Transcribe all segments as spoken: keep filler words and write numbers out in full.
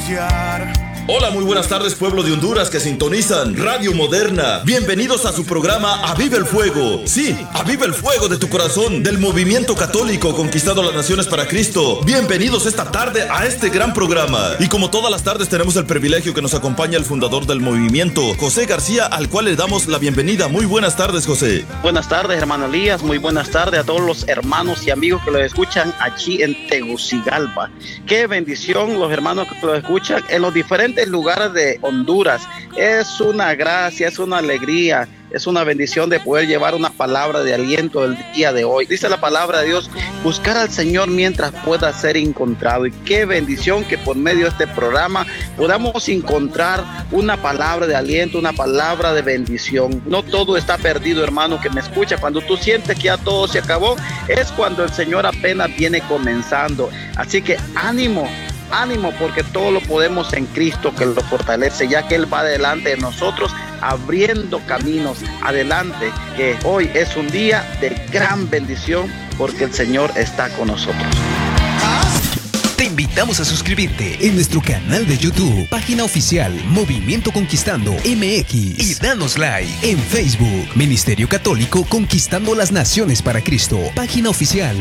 iniciar. Hola, muy buenas tardes, pueblo de Honduras que sintonizan Radio Moderna. Bienvenidos a su programa Aviva el Fuego. Sí, aviva el fuego de tu corazón, del movimiento católico conquistando las naciones para Cristo. Bienvenidos esta tarde a este gran programa. Y como todas las tardes tenemos el privilegio que nos acompaña el fundador del movimiento, José García, al cual le damos la bienvenida. Muy buenas tardes, José. Buenas tardes, hermano Elías. Muy buenas tardes a todos los hermanos y amigos que lo escuchan aquí en Tegucigalpa. Qué bendición los hermanos que lo escuchan en los diferentes lugares de Honduras. Es una gracia, es una alegría, es una bendición de poder llevar una palabra de aliento del día de hoy. Dice la palabra de Dios, buscar al Señor mientras pueda ser encontrado. Y qué bendición que por medio de este programa podamos encontrar una palabra de aliento, una palabra de bendición. No todo está perdido, hermano que me escucha. Cuando tú sientes que ya todo se acabó, es cuando el Señor apenas viene comenzando. Así que ánimo. Ánimo, porque todo lo podemos en Cristo que lo fortalece, ya que Él va delante de nosotros abriendo caminos adelante, que hoy es un día de gran bendición porque el Señor está con nosotros. Te invitamos a suscribirte en nuestro canal de YouTube, página oficial Movimiento Conquistando M X, y danos like en Facebook, Ministerio Católico Conquistando las Naciones para Cristo, página oficial.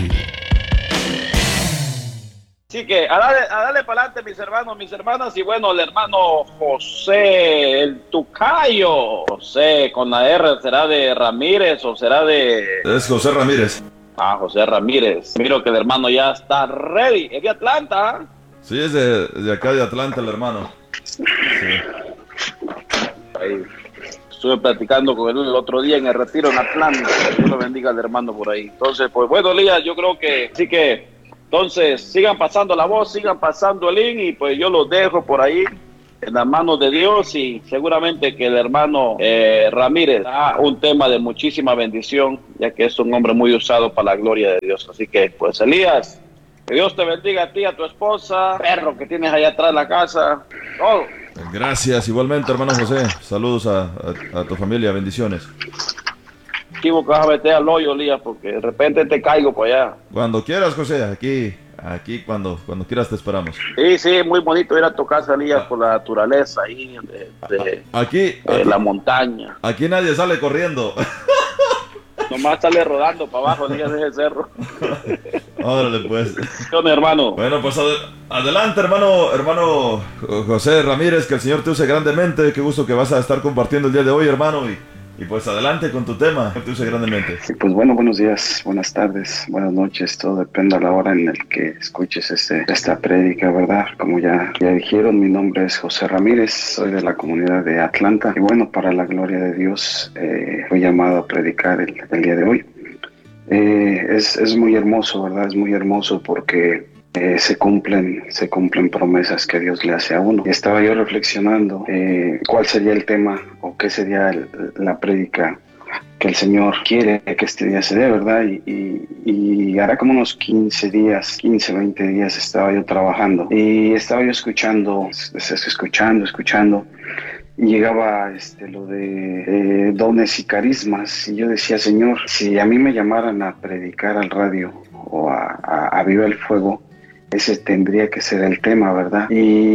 Así que a darle, a darle para adelante, mis hermanos, mis hermanas, y bueno, el hermano José, el Tucayo, José, con la R, ¿será de Ramírez o será de...? Es José Ramírez. Ah, José Ramírez. Miro que el hermano ya está ready. ¿Es de Atlanta? Sí, es de, de acá de Atlanta el hermano. Sí. Ahí. Estuve platicando con él el otro día en el retiro en Atlanta. Dios lo bendiga al hermano por ahí. Entonces, pues bueno, Elías, yo creo que sí que... Entonces, sigan pasando la voz, sigan pasando el link y pues yo los dejo por ahí en las manos de Dios y seguramente que el hermano eh, Ramírez da un tema de muchísima bendición, ya que es un hombre muy usado para la gloria de Dios. Así que, pues, Elías, que Dios te bendiga a ti, a tu esposa, perro que tienes allá atrás en la casa, todo. Gracias, igualmente, hermano José. Saludos a, a, a tu familia, bendiciones. Que vas a meter al hoyo, Elías, porque de repente te caigo por allá. Cuando quieras, José, aquí, aquí cuando, cuando quieras te esperamos. Sí, sí, muy bonito ir a tocar, Elías, ah. por la naturaleza ahí, de, de, aquí, de aquí, la montaña. Aquí nadie sale corriendo. Nomás sale rodando para abajo, Elías, de ese cerro. Órale, pues. ¿Qué onda, hermano? Bueno, pues ad adelante, hermano, hermano José Ramírez, que el Señor te use grandemente. Qué gusto que vas a estar compartiendo el día de hoy, hermano, y Y pues adelante con tu tema, que te use grandemente. Sí, pues bueno, buenos días, buenas tardes, buenas noches, todo depende a la hora en la que escuches este, esta prédica, ¿verdad? Como ya, ya dijeron, mi nombre es José Ramírez, soy de la comunidad de Atlanta y bueno, para la gloria de Dios, eh, fui llamado a predicar el, el día de hoy. Eh, es, es muy hermoso, ¿verdad? Es muy hermoso porque... Eh, se cumplen se cumplen promesas que Dios le hace a uno. Y estaba yo reflexionando eh, cuál sería el tema o qué sería el, la prédica que el Señor quiere que este día se dé, ¿verdad? Y, y, y hará como unos quince días, quince, veinte días estaba yo trabajando y estaba yo escuchando, escuchando, escuchando y llegaba este, lo de eh, dones y carismas y yo decía, Señor, si a mí me llamaran a predicar al radio o a, a, a Viva el Fuego, ese tendría que ser el tema, ¿verdad?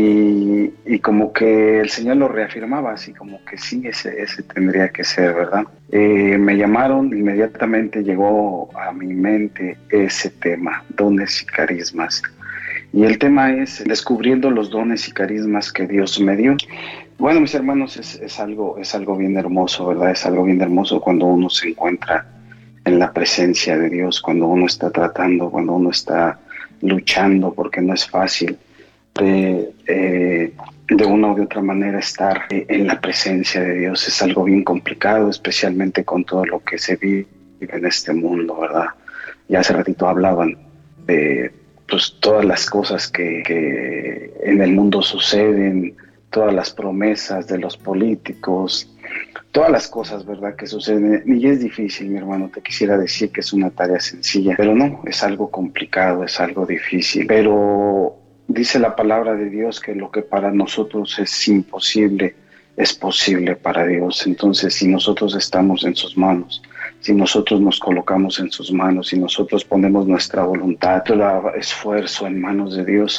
Y, y como que el Señor lo reafirmaba, así como que sí, ese, ese tendría que ser, ¿verdad? Eh, me llamaron, inmediatamente llegó a mi mente ese tema, dones y carismas. Y el tema es descubriendo los dones y carismas que Dios me dio. Bueno, mis hermanos, es, es, algo, es algo bien hermoso, ¿verdad? Es algo bien hermoso cuando uno se encuentra en la presencia de Dios, cuando uno está tratando, cuando uno está luchando, porque no es fácil de, eh, de una u de otra manera estar eh, en la presencia de Dios. Es algo bien complicado, especialmente con todo lo que se vive en este mundo, ¿verdad? Ya hace ratito hablaban de pues, todas las cosas que, que en el mundo suceden, todas las promesas de los políticos, todas las cosas, ¿verdad?, que suceden. Y es difícil, mi hermano, te quisiera decir que es una tarea sencilla, pero no, es algo complicado, es algo difícil. Pero dice la palabra de Dios que lo que para nosotros es imposible, es posible para Dios. Entonces, si nosotros estamos en sus manos, si nosotros nos colocamos en sus manos, si nosotros ponemos nuestra voluntad, todo el esfuerzo en manos de Dios,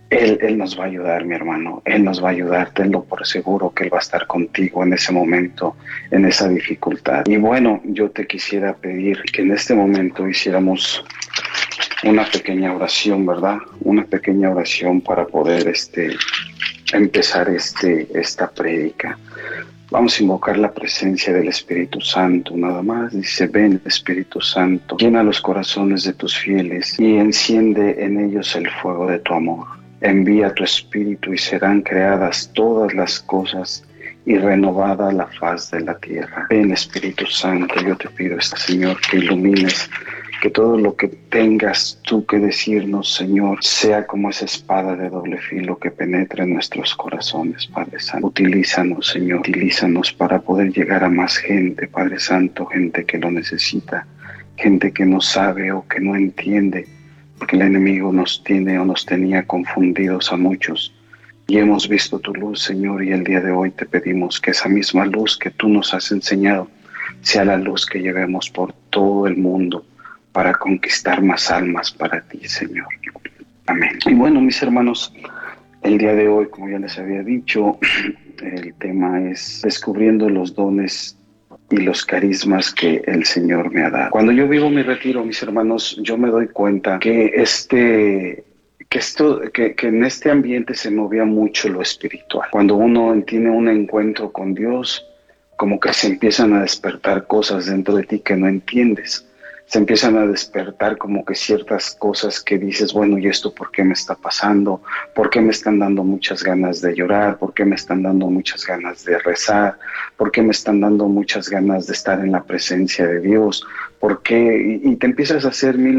Él, Él nos va a ayudar, mi hermano. Él nos va a ayudar. Tenlo por seguro que Él va a estar contigo en ese momento, en esa dificultad. Y bueno, yo te quisiera pedir que en este momento hiciéramos una pequeña oración, ¿verdad? Una pequeña oración para poder este, empezar este, esta prédica. Vamos a invocar la presencia del Espíritu Santo, nada más. Dice, ven Espíritu Santo, llena los corazones de tus fieles y enciende en ellos el fuego de tu amor. Envía tu Espíritu y serán creadas todas las cosas y renovada la faz de la tierra. Ven Espíritu Santo, yo te pido, Señor, que ilumines, que todo lo que tengas tú que decirnos, Señor, sea como esa espada de doble filo que penetre en nuestros corazones, Padre Santo. Utilízanos, Señor, utilízanos para poder llegar a más gente, Padre Santo, gente que lo necesita, gente que no sabe o que no entiende, porque el enemigo nos tiene o nos tenía confundidos a muchos. Y hemos visto tu luz, Señor, y el día de hoy te pedimos que esa misma luz que tú nos has enseñado sea la luz que llevemos por todo el mundo para conquistar más almas para ti, Señor. Amén. Y bueno, mis hermanos, el día de hoy, como ya les había dicho, el tema es descubriendo los dones y los carismas que el Señor me ha dado. Cuando yo vivo mi retiro, mis hermanos, yo me doy cuenta que este... Que, esto, que, que en este ambiente se movía mucho lo espiritual. Cuando uno tiene un encuentro con Dios, como que se empiezan a despertar cosas dentro de ti que no entiendes. Se empiezan a despertar como que ciertas cosas que dices, bueno, ¿y esto por qué me está pasando? ¿Por qué me están dando muchas ganas de llorar? ¿Por qué me están dando muchas ganas de rezar? ¿Por qué me están dando muchas ganas de estar en la presencia de Dios? ¿Por qué? Y, y te empiezas a hacer mil